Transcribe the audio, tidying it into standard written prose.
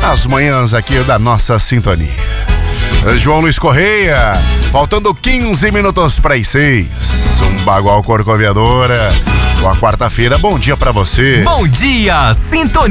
nas manhãs aqui da nossa sintonia. João Luiz Correia, faltando 15 minutos para as 6. Um Bagual Corcoviadora. Boa quarta-feira, bom dia pra você. Bom dia, sintonia.